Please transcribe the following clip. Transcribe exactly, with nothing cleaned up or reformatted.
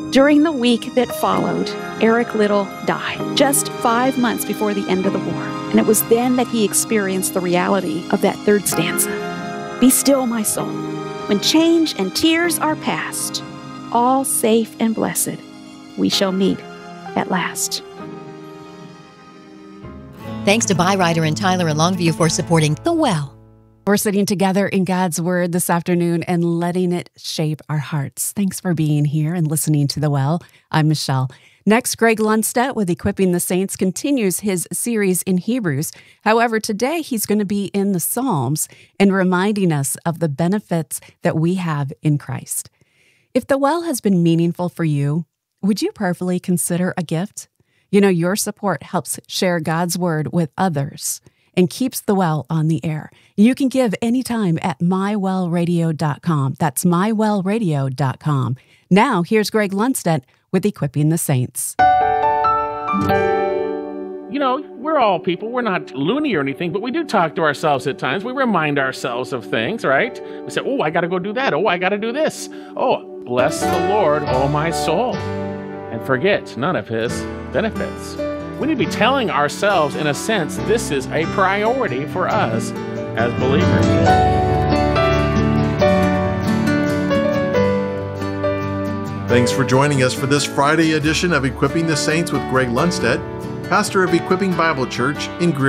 During the week that followed, Eric Liddell died, just five months before the end of the war. And it was then that he experienced the reality of that third stanza. Be still, my soul. When change and tears are past, all safe and blessed, we shall meet at last. Thanks to Byrider and Tyler in Longview for supporting The Well. We're sitting together in God's Word this afternoon and letting it shape our hearts. Thanks for being here and listening to The Well. I'm Michelle. Next, Greg Lundstedt with Equipping the Saints continues his series in Hebrews. However, today he's going to be in the Psalms and reminding us of the benefits that we have in Christ. If The Well has been meaningful for you, would you prayerfully consider a gift? You know, your support helps share God's Word with others and keeps The Well on the air. You can give anytime at my well radio dot com. That's my well radio dot com. Now, here's Greg Lundstedt with Equipping the Saints. You know, we're all people. We're not loony or anything, but we do talk to ourselves at times. We remind ourselves of things, right? We say, oh, I got to go do that. Oh, I got to do this. Oh, bless the Lord, oh my soul, and forget none of his benefits. We need to be telling ourselves, in a sense, this is a priority for us as believers. Thanks for joining us for this Friday edition of Equipping the Saints with Greg Lundstedt, pastor of Equipping Bible Church in Greer.